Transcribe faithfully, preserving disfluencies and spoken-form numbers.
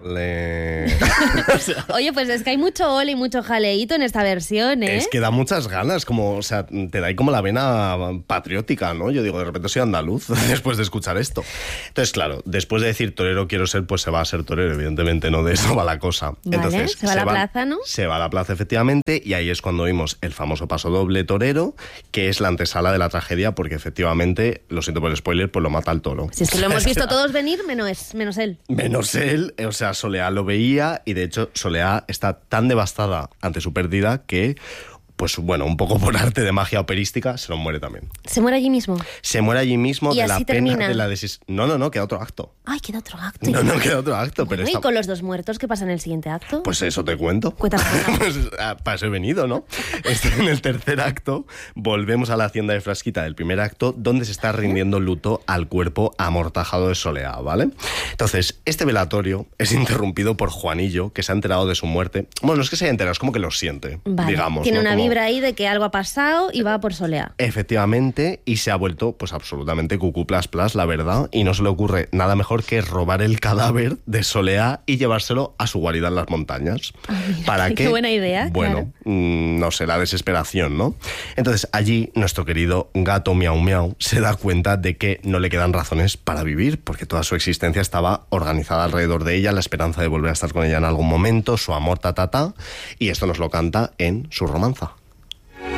Ole. O sea, Oye, pues es que hay mucho ole y mucho jaleíto en esta versión, ¿eh? es que da muchas ganas, como, o sea, te da ahí como la vena patriótica, ¿no? Yo digo, de repente soy andaluz después de escuchar esto. Entonces, claro, después de decir torero quiero ser, pues se va a ser torero, evidentemente, no de eso va la cosa. Vale, Entonces, se va a la plaza, ¿no? Se va a la plaza, efectivamente, y ahí es cuando oímos el famoso paso doble torero, que es la antesala de la tragedia, porque efectivamente, lo siento por el spoiler, pues lo mata el toro. Si es que lo hemos visto todos venir, menos, menos él. Menos él, o sea, Soleá lo veía y de hecho Soleá está tan devastada ante su pérdida que, pues bueno, un poco por arte de magia operística, se nos muere también. ¿Se muere allí mismo? Se muere allí mismo ¿Y de la así pena termina? de la desis... No, no, no, queda otro acto. Ay, queda otro acto. No, no, queda otro acto, pero Bueno, está... ¿y con los dos muertos qué pasa en el siguiente acto? Pues eso te cuento. Cuéntame. Pues ah, para eso he venido, ¿no? Este, en el tercer acto volvemos a la hacienda de Frasquita del primer acto, donde se está rindiendo luto al cuerpo amortajado de Soleá, ¿vale? Entonces, este velatorio es interrumpido por Juanillo, que se ha enterado de su muerte. Bueno, no es que se haya enterado, es como que lo siente, Vale. digamos. Tiene ¿no? una Como... vibra ahí de que algo ha pasado y va por Soleá. Efectivamente, y se ha vuelto pues absolutamente cucú plas plas, la verdad, y no se le ocurre nada mejor que robar el cadáver de Soleá y llevárselo a su guarida en las montañas. Ay, mira, ¿Para qué qué? buena idea, Bueno, claro. mmm, no sé, la desesperación, ¿no? Entonces allí nuestro querido gato Miau Miau se da cuenta de que no le quedan razones para vivir, porque toda su existencia estaba organizada alrededor de ella, la esperanza de volver a estar con ella en algún momento, su amor ta ta ta, y esto nos lo canta en su romanza.